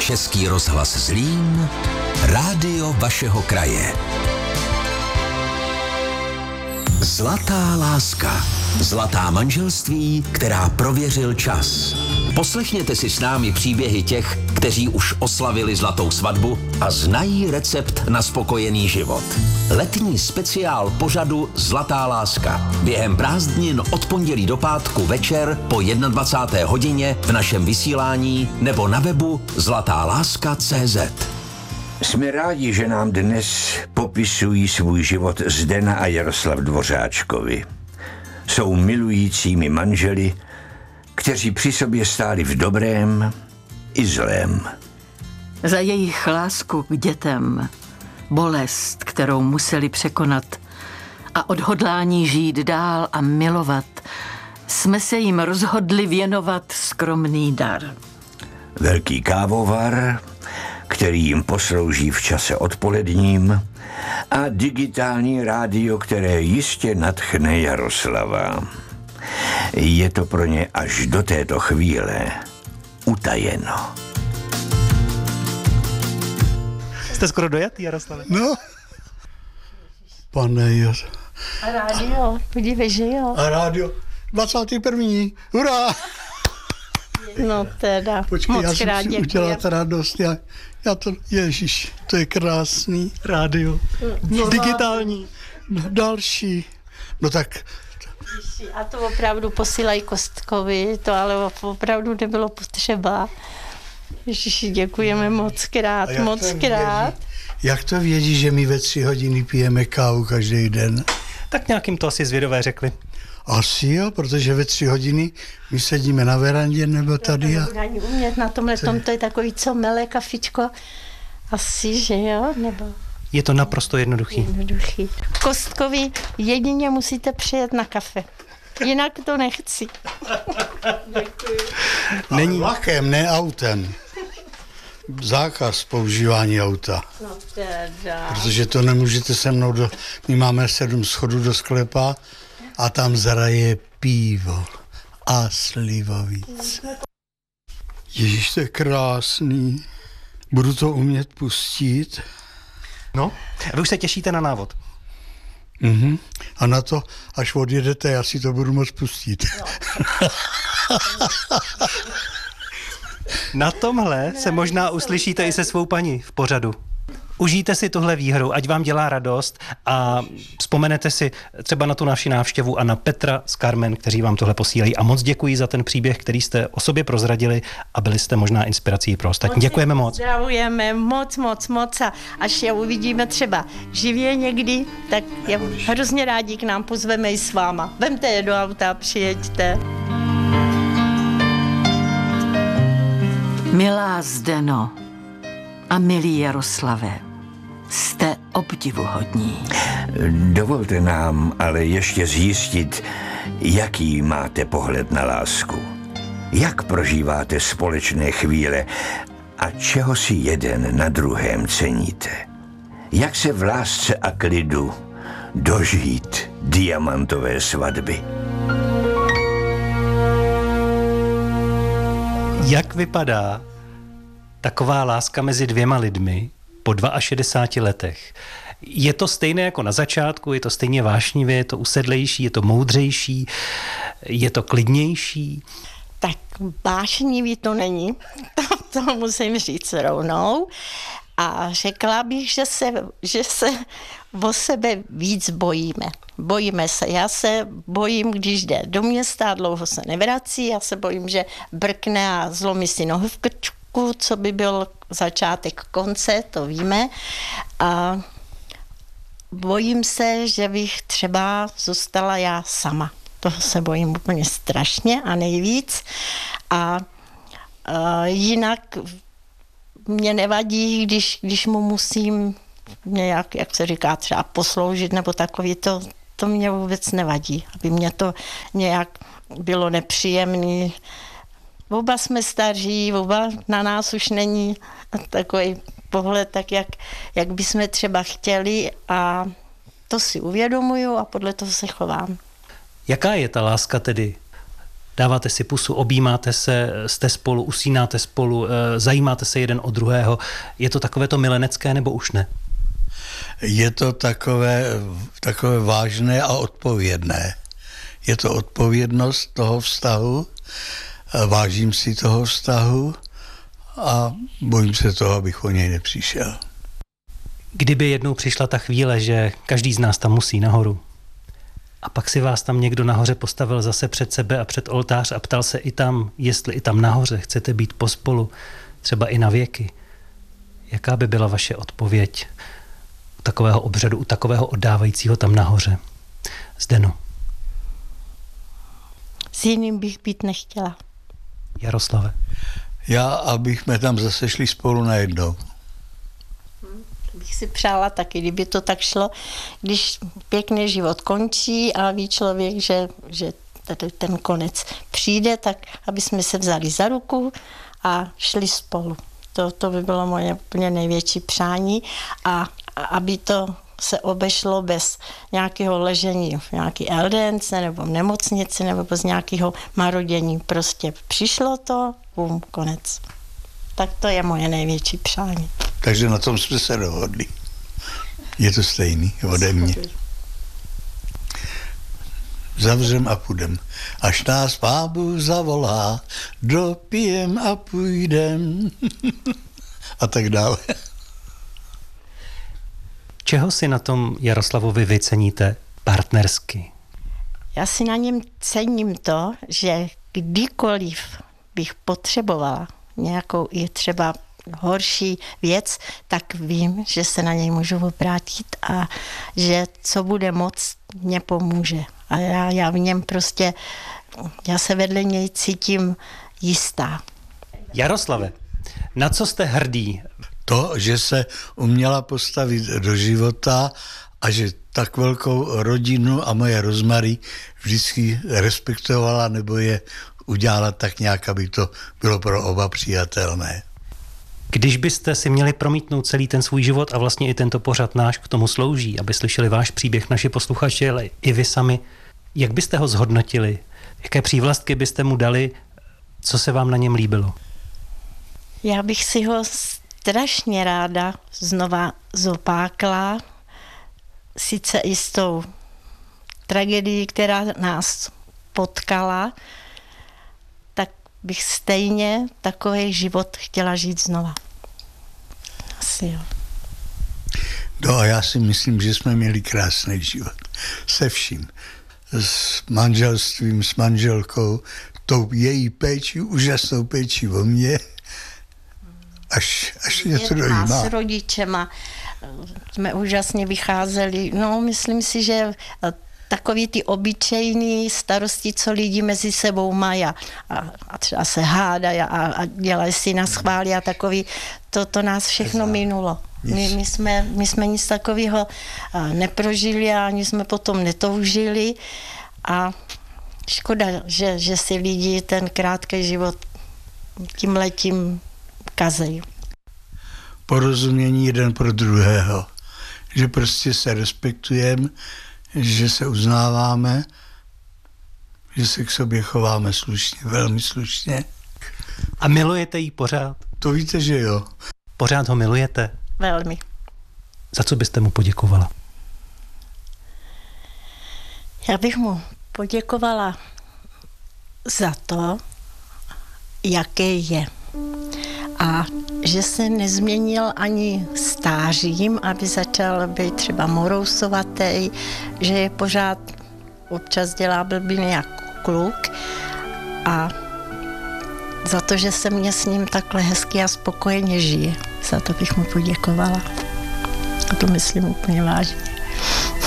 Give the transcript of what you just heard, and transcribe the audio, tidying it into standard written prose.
Český rozhlas Zlín, rádio vašeho kraje. Zlatá láska. Zlatá manželství, která prověřil čas. Poslechněte si s námi příběhy těch, kteří už oslavili zlatou svatbu a znají recept na spokojený život. Letní speciál pořadu Zlatá láska. Během prázdnin od pondělí do pátku večer po 21. hodině v našem vysílání nebo na webu zlatáláska.cz. Jsme rádi, že nám dnes popisují svůj život Zdena a Jaroslav Dvořáčkovi. Jsou milujícími manželi, kteří při sobě stáli v dobrém i zlém. Za jejich lásku k dětem, bolest, kterou museli překonat a odhodlání žít dál a milovat, jsme se jim rozhodli věnovat skromný dar. Velký kávovar, který jim poslouží v čase odpoledním, a digitální rádio, které jistě nadchne Jaroslava. Je to pro ně až do této chvíle utajeno. Jste skoro dojatý, Jaroslave? No, pane Jas. A rádio, podívej, že jo. A rádio, 21. Hurá! No teda, Počkej, moc já jsem krát si děkuji. udělat radost. Já to, ježiš, to je krásný rádio. No, digitální. No, další. No tak, A to opravdu posílají Kostkovi, to ale opravdu nebylo potřeba. Ježiši, děkujeme moc krát, moc krát. Jak to vědí, že my ve 3 hodiny pijeme kávu každý den? Tak nějakým to asi zvědové řekli. Asi jo, protože ve 3 hodiny my sedíme na verandě nebo tady. To nebudu ani umět na tomhletom, to je takový, co mele kafičko. Asi, že jo, nebo... Je to naprosto jednoduchý. Kostkovi jedině musíte přijet na kafe. Jinak to nechci. Není vlakem, ne autem. Zákaz používání auta. No teda. Protože to nemůžete se mnou my máme 7 schodů do sklepa a tam zraje pivo a slivovice. Ježíš, to je krásný. Budu to umět pustit. No, a vy už se těšíte na návod. Mhm. A na to, až odjedete, já si to budu moct pustit. No. Na tomhle se možná uslyšíte i se svou paní v pořadu. Užijte si tuhle výhru, ať vám dělá radost a vzpomenete si třeba na tu naši návštěvu a na Petra s Carmen, kteří vám tohle posílají. A moc děkuji za ten příběh, který jste o sobě prozradili a byli jste možná inspirací pro ostatní. Děkujeme moc. Zdravujeme moc a až je uvidíme třeba živě někdy, tak je hrozně rádi k nám pozveme i s váma. Vemte je do auta, přijeďte. Milá Zdeno a milý Jaroslave, jste obdivuhodní. Dovolte nám ale ještě zjistit, jaký máte pohled na lásku. Jak prožíváte společné chvíle a čeho si jeden na druhém ceníte? Jak se v lásce a klidu dožít diamantové svatby? Jak vypadá taková láska mezi 2 lidmi po 62 letech? Je to stejné jako na začátku, je to stejně vášnivě, je to usedlejší, je to moudřejší, je to klidnější? Tak vášnivý to není, to musím říct rovnou. A řekla bych, že se o sebe víc bojíme. Bojíme se. Já se bojím, když jde do města a dlouho se nevrací. Já se bojím, že brkne a zlomí si nohu v krčku, co by byl začátek konce, to víme. A bojím se, že bych třeba zůstala já sama. Toho se bojím úplně strašně a nejvíc. A jinak mě nevadí, když mu musím nějak, jak se říká, třeba posloužit nebo takový, to mě vůbec nevadí, aby mě to nějak bylo nepříjemný. Oba jsme staří, oba na nás už není takový pohled, tak jak bychom třeba chtěli, a to si uvědomuju a podle toho se chovám. Jaká je ta láska tedy dáváte si pusu, objímáte se, jste spolu, usínáte spolu, zajímáte se jeden o druhého. Je to takové to milenecké nebo už ne? Je to takové vážné a odpovědné. Je to odpovědnost toho vztahu, vážím si toho vztahu a bojím se toho, abych o něj nepřišel. Kdyby jednou přišla ta chvíle, že každý z nás tam musí nahoru a pak si vás tam někdo nahoře postavil zase před sebe a před oltář a ptal se i tam, jestli i tam nahoře chcete být pospolu, třeba i na věky, jaká by byla vaše odpověď u takového obřadu, u takového oddávajícího tam nahoře? Zdeno. S jiným bych být nechtěla. Jaroslave. Já, abych jsme tam zase šli spolu najednou. Bych si přála taky, kdyby to tak šlo, když pěkný život končí a ví člověk, že tady ten konec přijde, tak aby jsme se vzali za ruku a šli spolu. To by bylo moje úplně největší přání a aby to se obešlo bez nějakého ležení v nějaký eldence nebo v nemocnici nebo bez nějakého marodění. Prostě přišlo to, bum, konec. Tak to je moje největší přání. Takže na tom jsme se dohodli. Je to stejný ode mě. Zavřem a půjdem. Až nás Pán Bůh zavolá, dopijem a půjdem. A tak dále. Čeho si na tom Jaroslavovi vy ceníte partnersky? Já si na něm cením to, že kdykoliv bych potřebovala nějakou i třeba horší věc, tak vím, že se na něj můžu obrátit a že co bude moc, mě pomůže. A já v něm prostě, já se vedle něj cítím jistá. Jaroslave, na co jste hrdý? To, že se uměla postavit do života a že tak velkou rodinu a moje Rozmary vždycky respektovala nebo je udělala tak nějak, aby to bylo pro oba přijatelné. Když byste si měli promítnout celý ten svůj život a vlastně i tento pořad náš k tomu slouží, aby slyšeli váš příběh naši posluchači, ale i vy sami, jak byste ho zhodnotili? Jaké přívlastky byste mu dali? Co se vám na něm líbilo? Já bych si ho strašně ráda znova zopákla, sice i s tou tragédií, která nás potkala, tak bych stejně takový život chtěla žít znova. Asi jo. No a já si myslím, že jsme měli krásný život. Se vším. S manželstvím, s manželkou, tou její péčí, úžasnou péčí o mě, až mě to dojímá. S rodičema jsme úžasně vycházeli. No, myslím si, že takový ty obyčejný starosti, co lidi mezi sebou mají a třeba se hádají a dělají si na schvály a takový, to nás všechno minulo. My jsme nic takového neprožili a ani jsme potom netoužili a škoda, že si lidi ten krátký život tímhletím kazejí. Porozumění jeden pro druhého. Že prostě se respektujeme, že se uznáváme, že se k sobě chováme slušně, velmi slušně. A milujete jí pořád? To víte, že jo. Pořád ho milujete? Velmi. Za co byste mu poděkovala? Já bych mu poděkovala za to, jaký je. A že se nezměnil ani stářím, aby začal být třeba morousovatý, že je pořád, občas dělá blbiny jako kluk a za to, že se mě s ním takhle hezky a spokojeně žije. Za to bych mu poděkovala. A to myslím úplně vážně.